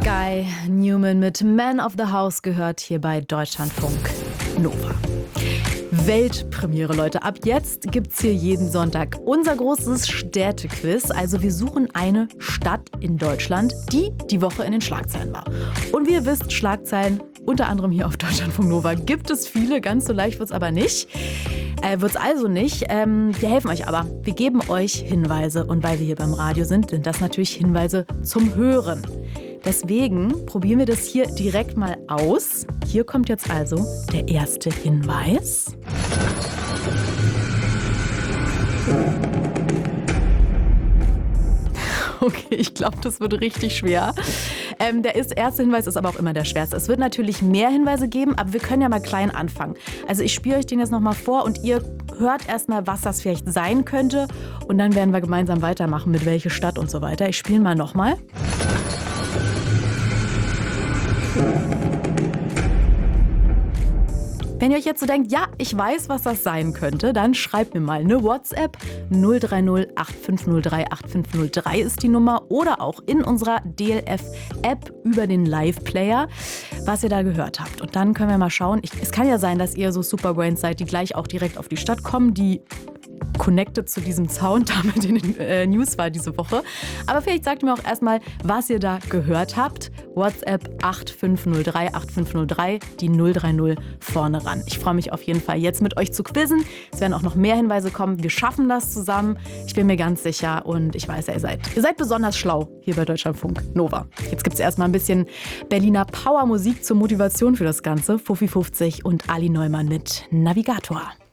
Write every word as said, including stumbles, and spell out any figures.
Sky Newman mit Man of the House gehört hier bei Deutschlandfunk Nova. Weltpremiere, Leute. Ab jetzt gibt's hier jeden Sonntag unser großes Städtequiz. Also wir suchen eine Stadt in Deutschland, die die Woche in den Schlagzeilen war. Und wie ihr wisst, Schlagzeilen unter anderem hier auf Deutschlandfunk Nova gibt es viele. Ganz so leicht wird's aber nicht. Äh, wird's also nicht. Ähm, wir helfen euch aber. Wir geben euch Hinweise. Und weil wir hier beim Radio sind, sind das natürlich Hinweise zum Hören. Deswegen probieren wir das hier direkt mal aus. Hier kommt jetzt also der erste Hinweis. Okay, ich glaube, das wird richtig schwer. Ähm, der ist, erste Hinweis ist aber auch immer der schwerste. Es wird natürlich mehr Hinweise geben, aber wir können ja mal klein anfangen. Also ich spiele euch den jetzt nochmal vor und ihr hört erstmal, was das vielleicht sein könnte. Und dann werden wir gemeinsam weitermachen, mit welcher Stadt und so weiter. Ich spiele mal nochmal. Wenn ihr euch jetzt so denkt, ja, ich weiß, was das sein könnte, dann schreibt mir mal eine WhatsApp. null drei null acht fünf null drei acht fünf null drei ist die Nummer. Oder auch in unserer D L F-App über den Live-Player, was ihr da gehört habt. Und dann können wir mal schauen. Ich, es kann ja sein, dass ihr so Superbrains seid, die gleich auch direkt auf die Stadt kommen, die connected zu diesem Sound damit in den äh, News war diese Woche. Aber vielleicht sagt mir auch erstmal, was ihr da gehört habt. WhatsApp acht fünf null drei acht fünf null drei, die null drei null vorne ran. Ich freue mich auf jeden Fall, jetzt mit euch zu quizzen. Es werden auch noch mehr Hinweise kommen. Wir schaffen das zusammen. Ich bin mir ganz sicher und ich weiß ja, ihr seid, ihr seid besonders schlau hier bei Deutschlandfunk Nova. Jetzt gibt es erstmal ein bisschen Berliner Powermusik zur Motivation für das Ganze. Fuffi fünfzig und Ali Neumann mit Navigator.